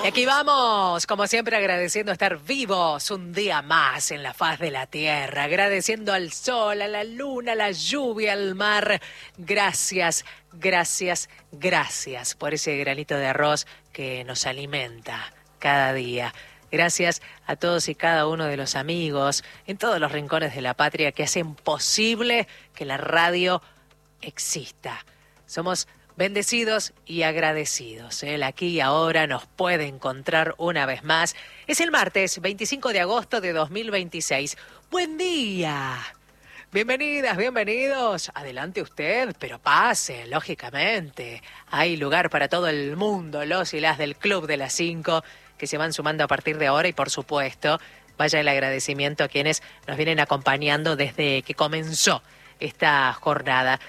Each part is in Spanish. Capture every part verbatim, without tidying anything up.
Aquí vamos, como siempre, agradeciendo estar vivos un día más en la faz de la tierra, agradeciendo al sol, a la luna, a la lluvia, al mar. Gracias, gracias, gracias por ese granito de arroz que nos alimenta cada día. Gracias a todos y cada uno de los amigos en todos los rincones de la patria que hacen posible que la radio exista. Somos bendecidos y agradecidos. El aquí y ahora nos puede encontrar una vez más. Es el martes veinticinco de agosto de dos mil veintiséis. ¡Buen día! Bienvenidas, bienvenidos. Adelante usted, pero pase, lógicamente. Hay lugar para todo el mundo, los y las del Club de las Cinco, que se van sumando a partir de ahora y, por supuesto, vaya el agradecimiento a quienes nos vienen acompañando desde que comenzó esta jornada.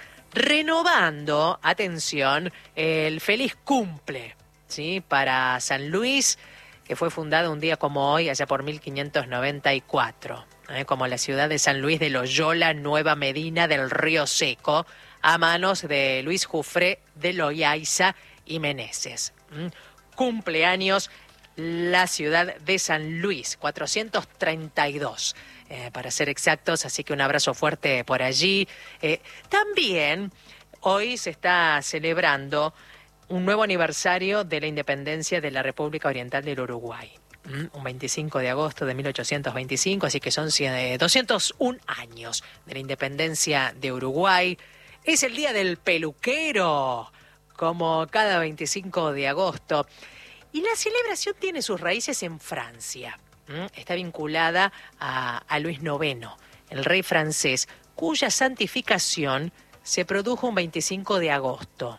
Renovando, atención, el feliz cumple, ¿sí? Para San Luis, que fue fundado un día como hoy, allá por mil quinientos noventa y cuatro, ¿eh? Como la ciudad de San Luis de Loyola, Nueva Medina del Río Seco, a manos de Luis Jufré de Loaiza y Meneses. ¿Mm? Cumpleaños la ciudad de San Luis, cuatrocientos treinta y dos. Eh, para ser exactos, así que un abrazo fuerte por allí. Eh, también hoy se está celebrando un nuevo aniversario de la independencia de la República Oriental del Uruguay. ¿Mm? Un veinticinco de agosto de mil ochocientos veinticinco, así que son doscientos un años de la independencia de Uruguay. Es el Día del Peluquero, como cada veinticinco de agosto. Y la celebración tiene sus raíces en Francia. Está vinculada a, a Luis noveno, el rey francés, cuya santificación se produjo un veinticinco de agosto.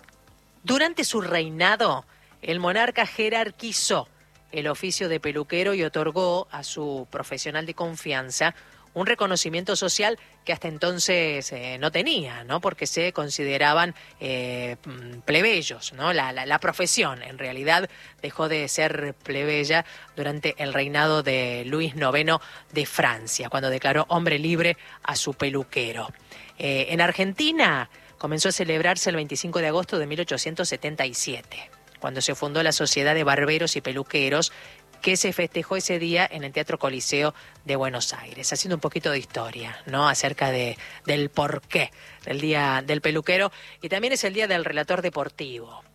Durante su reinado, el monarca jerarquizó el oficio de peluquero y otorgó a su profesional de confianza un reconocimiento social que hasta entonces eh, no tenía, ¿no? Porque se consideraban eh, plebeyos, ¿no? La, la, la profesión, en realidad, dejó de ser plebeya durante el reinado de Luis noveno de Francia, cuando declaró hombre libre a su peluquero. Eh, en Argentina comenzó a celebrarse el veinticinco de agosto de mil ochocientos setenta y siete, cuando se fundó la Sociedad de Barberos y Peluqueros, que se festejó ese día en el Teatro Coliseo de Buenos Aires, haciendo un poquito de historia, ¿no? Acerca de, del porqué del Día del Peluquero, y también es el Día del Relator Deportivo.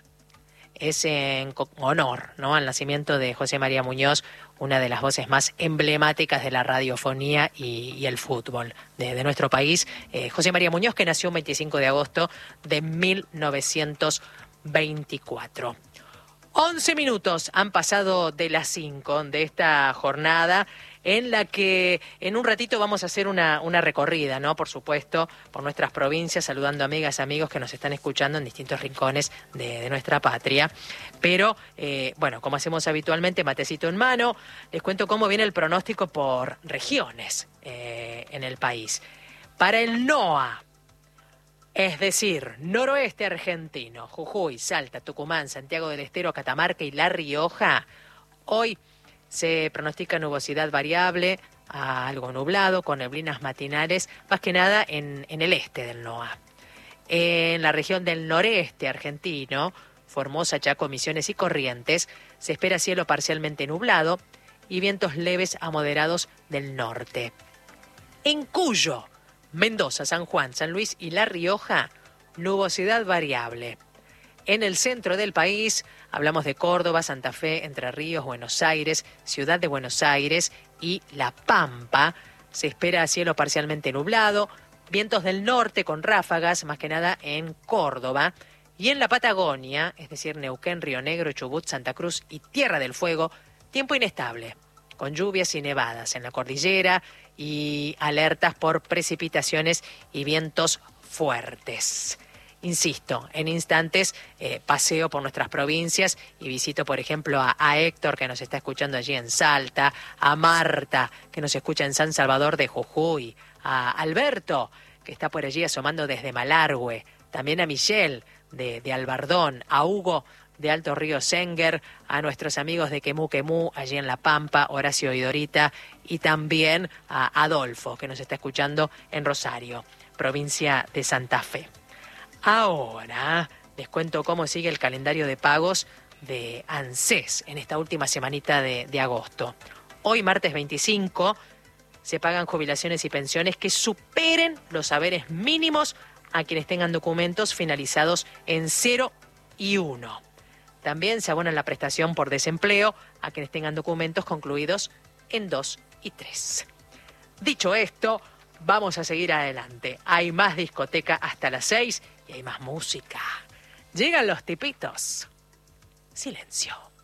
Es en honor, ¿no?, al nacimiento de José María Muñoz, una de las voces más emblemáticas de la radiofonía y, y el fútbol de, de nuestro país. Eh, José María Muñoz, que nació un veinticinco de agosto de mil novecientos veinticuatro. once minutos han pasado de las cinco de esta jornada, en la que en un ratito vamos a hacer una, una recorrida, ¿no? Por supuesto, por nuestras provincias, saludando amigas, amigos que nos están escuchando en distintos rincones de, de nuestra patria. Pero, eh, bueno, como hacemos habitualmente, matecito en mano, les cuento cómo viene el pronóstico por regiones eh, en el país. Para el NOA, es decir, noroeste argentino, Jujuy, Salta, Tucumán, Santiago del Estero, Catamarca y La Rioja, hoy se pronostica nubosidad variable a algo nublado, con neblinas matinales, más que nada en, en el este del NOA. En la región del noreste argentino, Formosa, Chaco, Misiones y Corrientes, se espera cielo parcialmente nublado y vientos leves a moderados del norte. En Cuyo, Mendoza, San Juan, San Luis y La Rioja, nubosidad variable. En el centro del país hablamos de Córdoba, Santa Fe, Entre Ríos, Buenos Aires, Ciudad de Buenos Aires y La Pampa. Se espera cielo parcialmente nublado, vientos del norte con ráfagas, más que nada en Córdoba. Y en la Patagonia, es decir, Neuquén, Río Negro, Chubut, Santa Cruz y Tierra del Fuego, tiempo inestable, con lluvias y nevadas en la cordillera y alertas por precipitaciones y vientos fuertes. Insisto, en instantes eh, paseo por nuestras provincias y visito, por ejemplo, a, a Héctor, que nos está escuchando allí en Salta, a Marta, que nos escucha en San Salvador de Jujuy, a Alberto, que está por allí asomando desde Malargüe, también a Michelle de, de Albardón, a Hugo de Alto Río Senger, a nuestros amigos de Quemú Quemú, allí en La Pampa, Horacio y Dorita, y también a Adolfo, que nos está escuchando en Rosario, provincia de Santa Fe. Ahora les cuento cómo sigue el calendario de pagos de ANSES en esta última semanita de, de agosto. Hoy, martes veinticinco, se pagan jubilaciones y pensiones que superen los saberes mínimos a quienes tengan documentos finalizados en cero y uno. También se abona la prestación por desempleo a quienes tengan documentos concluidos en dos y tres. Dicho esto, vamos a seguir adelante. Hay más discoteca hasta las seis y hay más música. Llegan los tipitos. Silencio.